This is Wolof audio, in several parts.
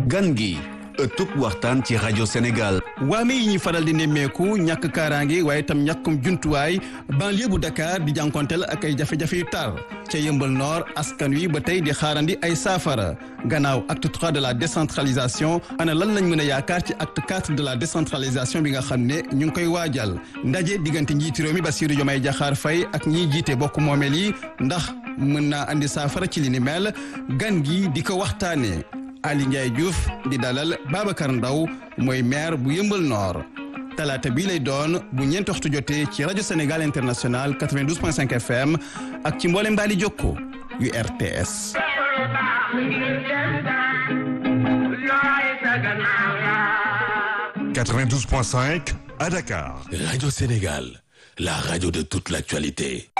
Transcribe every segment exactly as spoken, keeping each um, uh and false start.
gan gi ëttub waxtaan ci rajo Sénégal. waame yi ñu faral di nemmeeku ñàkk kaaraange waaye itam ñàkkum jumtuwaay banlieue bu Dakar di jànkonteel ak ay jafe-jafe yu tar ca Yeumbeul Nord askan wi ba tey di xaarandi ay saafara gannaaw acte trois de la décentralisation ana lan lañ mën a yaakaar ci acte quatre de la décentralisation bi nga xam ne ñu ngi koy waajal ndaje diggante njiiti réew mi Bassirou Diomaye Diakhar Faye ak ñiy jiite bokk moomeel yi ndax mën naa andi saafara ci li ni mel gan gi di ko waxtaanee. Ali Ndiaye Diouf di dalal Babacar Ndaw mooy maire bu Yeumbeul Nord talaata bii lay doon bu ñeenti waxtu jotee ci rajo Sénégal International quatre-vingt-douze point cinq F M ak ci mboolem mbaali jokko yu R T S. quatre-vingt-douze point cinq à Dakar. Radio Sénégal, la radio de toute l'actualité.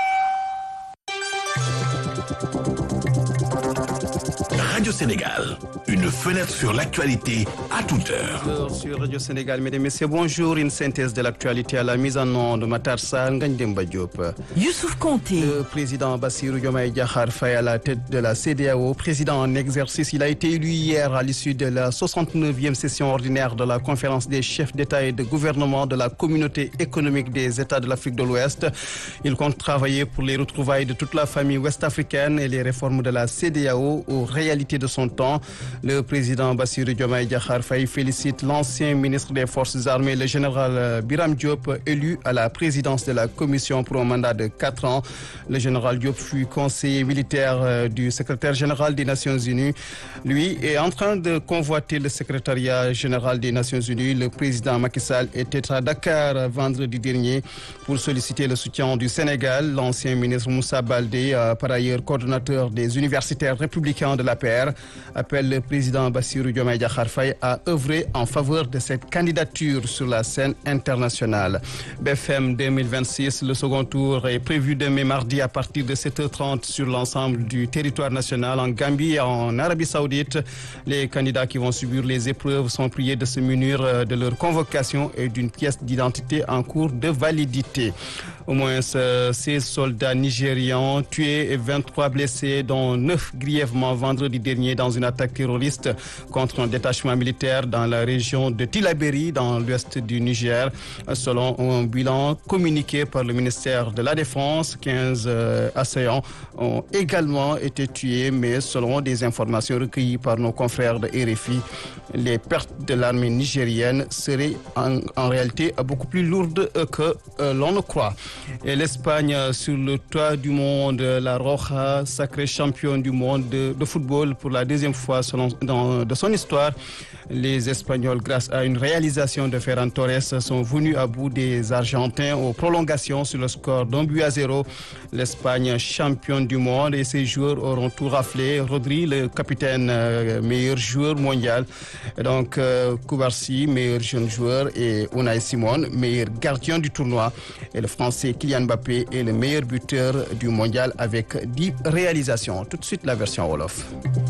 Radio Sénégal, une fenêtre sur l'actualité à toute heure. Sur Radio Sénégal, mesdames et messieurs, bonjour. Une synthèse de l'actualité à la mise en onde de Matar Sarr, Ngagne Demba Diop. Youssouf Konté. Le président Bassirou Diomaye Diakhar Faye à la tête de la C E D E A O, président en exercice. Il a été élu hier à l'issue de la soixante-neuvième session ordinaire de la conférence des chefs d'État et de gouvernement de la communauté économique des États de l'Afrique de l'Ouest. Il compte travailler pour les retrouvailles de toute la famille ouest-africaine et les réformes de la C E D E A O aux réalités de son temps. Le président Bassirou Diomaye Diakhar Faye félicite l'ancien ministre des Forces armées, le général Biram Diop, élu à la présidence de la commission pour un mandat de quatre ans. Le général Diop fut conseiller militaire du secrétaire général des Nations Unies. Lui est en train de convoiter le secrétariat général des Nations Unies. Le président Macky Sall était à Dakar vendredi dernier pour solliciter le soutien du Sénégal. L'ancien ministre Moussa Baldé, par ailleurs coordonnateur des universitaires républicains de l'A P R, appelle le président Bassirou Diomaye Diakhar Faye à œuvrer en faveur de cette candidature sur la scène internationale. B F M deux mille vingt-six, le second tour est prévu demain mardi à partir de sept heures trente sur l'ensemble du territoire national en Gambie et en Arabie Saoudite. Les candidats qui vont subir les épreuves sont priés de se munir de leur convocation et d'une pièce d'identité en cours de validité. Au moins seize soldats nigérians tués et vingt-trois blessés, dont neuf grièvement vendredi dernier dans une attaque terroriste contre un détachement militaire dans la région de Tillabéri, dans l'ouest du Niger. Selon un bilan communiqué par le ministère de la Défense, quinze euh, assaillants ont également été tués, mais selon des informations recueillies par nos confrères de R F I, les pertes de l'armée nigérienne seraient en, en réalité beaucoup plus lourdes que euh, l'on ne croit. Et l'Espagne sur le toit du monde, la Roja, sacrée championne du monde de, de football pour la deuxième fois selon, dans, de son histoire. Les Espagnols, grâce à une réalisation de Ferran Torres, sont venus à bout des Argentins aux prolongations sur le score d'un but à zéro. L'Espagne championne du monde et ses joueurs auront tout raflé. Rodri, le capitaine, euh, meilleur joueur mondial. Et donc, euh, Koubarsi, meilleur jeune joueur, et Unai Simon, meilleur gardien du tournoi. Et le Français Kylian Mbappé est le meilleur buteur du mondial avec dix réalisations. Tout de suite, la version Wolof.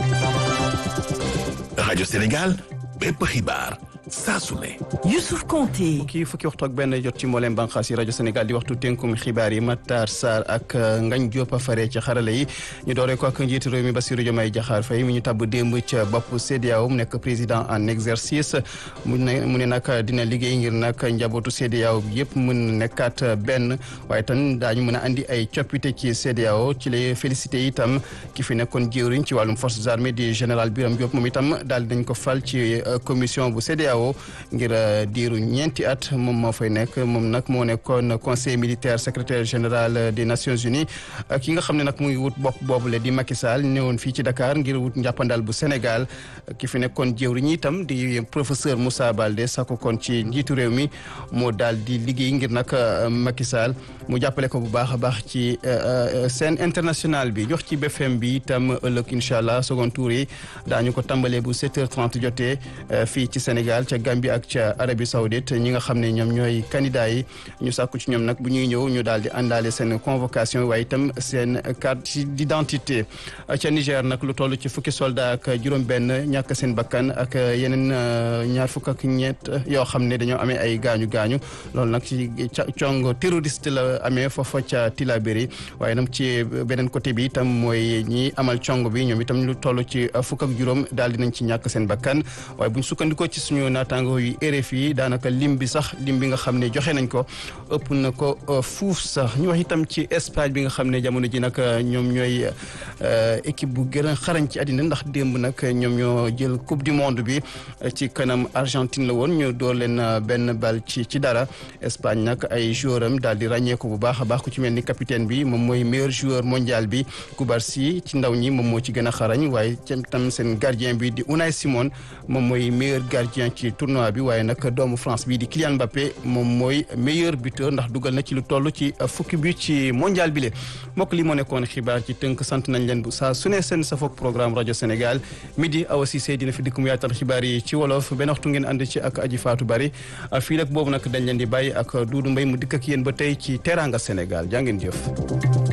Radio Sénégal, bépp xibaar saa su ne. Youssouf Konté. kii fukki waxtu ak benn jot ci mboolem bànqaas yi rajo Sénégal di waxtu tënkum xibaar yi Matar Sarr ak Ngagne Diop a fare ci xarala yi ñu dooree ko ak njiitu réew mi Bassirou Diomaye Diakhar Faye mi ñu tabb démb ca bopp C E D E A O mu nekk président en exercice mu ne mu ne nag dina liggéey ngir nag njabootu C E D E A O bi yëpp mën nekkaat benn waaye tam daañu mën a andi ay coppite ci C E D E A O ci lay félicité itam ki fi nekkoon jëwriñ ci wàllum forces armées di général Biram Diop moom itam daal dañ ko fal ci commission bu C E D E A O ngir diiru ñeenti at moom moo fay nekk moom nag moo nekkoon conseil militaire secrétaire général des Nations Unies ki nga xam ne nag muy wut bopp boobule di Macky Sall ñëwoon fii ci Dakar ngir wut njàppandal bu Sénégal ki fi nekkoon jëwriñ itam di professeur Moussa Baldé sako kon ci njiitu réew mi moo daal di liggéey ngir nag Macky Sall mu jàppale ko bu baax a baax ci scène internationale bi jox ci B F M bi itam ëllëg incha allah second tour yi daañu ko tàmbalee bu sept heures trente jotee fii ci Sénégal ca Gambie ak ca Arabie Saoudite ñi nga xam ne ñoom ñooy candidat yi ñu sàkku ci ñoom nag bu ñuy ñëw ñu daal di àndaale seen convocation waaye itam seen carte d'identité. ca Niger nag lu toll ci fukki soldat ak juróom-benn ñàkk seen bakkan ak yeneen ñaar fukk ak ñett yoo xam ne dañoo amee ay gaañu gaañu loolu nag ci cong terroriste la amee foofa ca Tillabéri waaye nag ci beneen côté bi itam mooy ñi amal cong bi ñoom itam lu toll ci fukk ak juróom daal dinañ ci ñàkk seen bakkan waaye buñ sukkandikoo ci suñu naataango yu R F I daanaka lim bi sax lim bi nga xam ne joxe nañ ko ëpp na ko fuuf sax ñu wax itam ci Espagne bi nga xam ne jamono ji nag ñoom ñooy équipe bu gën a xarañ ci àddina ndax démb nag ñoom ñoo jël coupe du monde bi ci kanam Argentine la woon ñu door leen benn bal ci ci dara Espagne nag ay joueur am daal di ràññeeku bu baax a baax ku ci mel ni capitaine bi moom mooy meilleur joueur mondial bi Cubarsí ci ndaw ñi moom moo ci gën a xarañ waaye tam seen gardien bi di Unai Simon moom mooy meilleur gardien ci tournoi bi waaye nag doomu France bi di Kylian Mbappé moom mooy meilleur buteur ndax dugal na ci lu toll ci fukki but ci mondial bi le mbokk li moo nekkoon xibaar ci tënk sant nañ leen bu saa su ne seen safoog programme rajo Sénégal midi Awa Cissé dina fi dikk mu yaatal xibaar yi ci wolof benn waxtu ngeen ànd ci ak Aji Fatou Bari fii nag boobu nag dañ leen di bàyyi ak Doudou Mbaye mu dikk ak yéen ba tey ci Teranga Sénégal jaa ngeen jëf